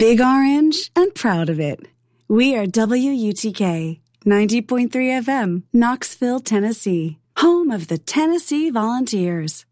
Big Orange and proud of it. We are WUTK 90.3 FM, Knoxville, Tennessee, home of the Tennessee Volunteers.